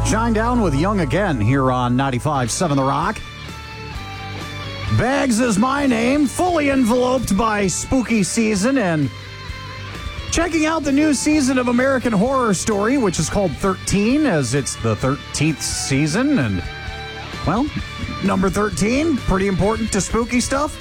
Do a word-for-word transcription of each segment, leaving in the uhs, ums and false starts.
Shine Down with Young Again here on ninety-five point seven The Rock. Bags is my name, fully enveloped by spooky season and checking out the new season of American Horror Story, which is called thirteen, as it's the thirteenth season. And, well, number thirteen, pretty important to spooky stuff.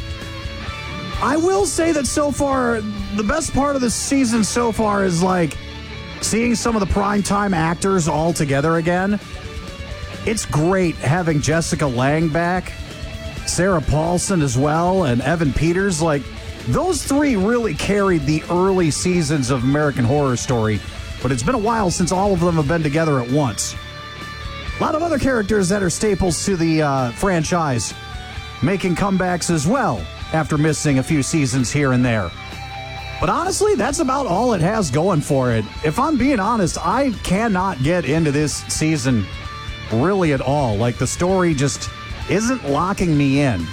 I will say that so far, the best part of the season so far is like seeing some of the primetime actors all together again. It's great having Jessica Lange back, Sarah Paulson as well, and Evan Peters. Like, those three really carried the early seasons of American Horror Story, but it's been a while since all of them have been together at once. A lot of other characters that are staples to the uh, franchise making comebacks as well after missing a few seasons here and there. But honestly, that's about all it has going for it. If I'm being honest, I cannot get into this season really at all. Like, the story just isn't locking me in.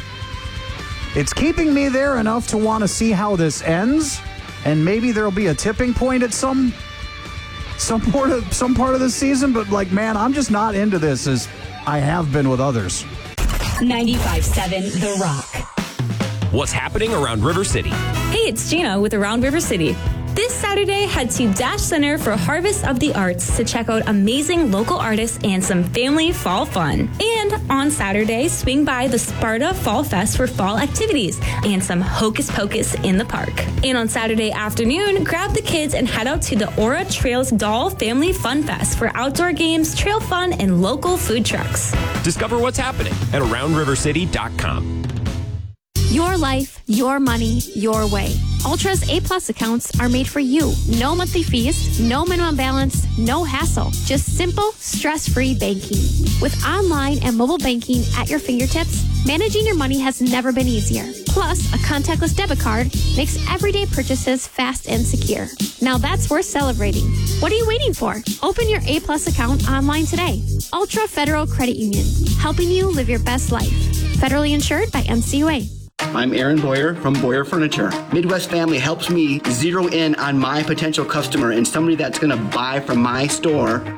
It's keeping me there enough to want to see how this ends, and maybe there'll be a tipping point at some some part of some part of the season, but like, man, I'm just not into this as I have been with others. ninety-five point seven The Rock. What's happening around River City? Hey, it's Gina with Around River City. This Saturday, head to Dash Center for Harvest of the Arts to check out amazing local artists and some family fall fun. And on Saturday, swing by the Sparta Fall Fest for fall activities and some hocus pocus in the park. And on Saturday afternoon, grab the kids and head out to the Aura Trails Doll Family Fun Fest for outdoor games, trail fun, and local food trucks. Discover what's happening at around river city dot com. Your life, your money, your way. Ultra's A-plus accounts are made for you. No monthly fees, no minimum balance, no hassle. Just simple, stress-free banking. With online and mobile banking at your fingertips, managing your money has never been easier. Plus, a contactless debit card makes everyday purchases fast and secure. Now that's worth celebrating. What are you waiting for? Open your A-plus account online today. Ultra Federal Credit Union, helping you live your best life. Federally insured by M C U A. I'm Aaron Boyer from Boyer Furniture. Midwest Family helps me zero in on my potential customer and somebody that's going to buy from my store